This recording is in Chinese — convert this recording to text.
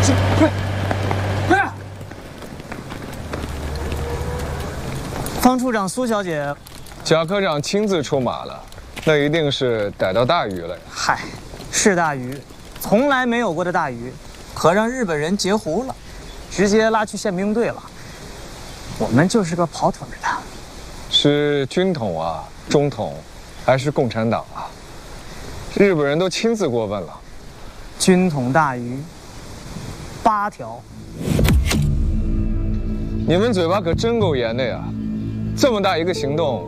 快！方处长、苏小姐， 贾科长亲自出马了，那一定是逮到大鱼了呀。 嗨，是大鱼，从来没有过的大鱼，可让日本人截胡了，直接拉去宪兵队了。我们就是个跑腿的。 是军统啊，中统，还是共产党啊？日本人都亲自过问了。 军统大鱼，8条。 你们嘴巴可真够严的呀！这么大一个行动，